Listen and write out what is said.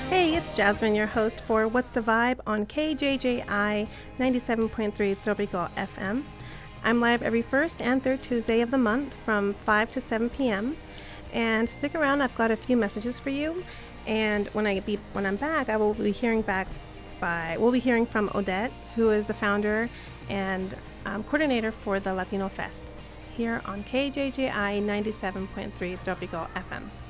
Hey, it's Jasmine, your host for What's the Vibe on KJJI 97.3 Tropical FM. I'm live every first and third Tuesday of the month from 5 to 7 p.m. And stick around, I've got a few messages for you. And when I'm back, we'll be hearing from Odette, who is the founder and coordinator for the Latino Fest here on KJJI 97.3 Tropical FM.